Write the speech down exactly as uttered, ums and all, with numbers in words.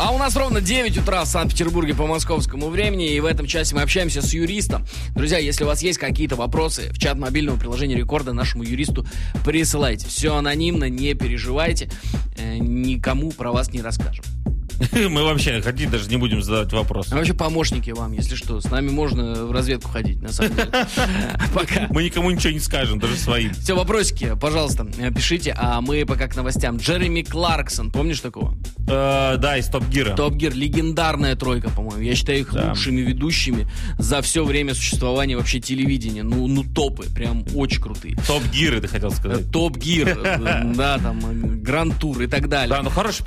А у нас ровно девять утра в Санкт-Петербурге по московскому времени, и в этом часе мы общаемся с юристом. Друзья, если у вас есть какие-то вопросы, в чат мобильного приложения Рекорда нашему юристу присылайте. Все анонимно, не переживайте, э, никому про вас не расскажем. Мы вообще ходить даже не будем задавать вопросы. А вообще помощники вам, если что. С нами можно в разведку ходить, на самом деле. Пока. Мы никому ничего не скажем, даже своим. Все, вопросики, пожалуйста, пишите. А мы пока к новостям. Джереми Кларксон, помнишь такого? Э, да, из Топ Гира. Топ Гир, легендарная тройка, по-моему. Я считаю их Да. лучшими ведущими за все время существования вообще телевидения. Ну, ну топы, прям очень крутые. Топ Гиры, ты хотел сказать. Топ Гир, да, там, Гранд Тур и так далее. Да, ну хороший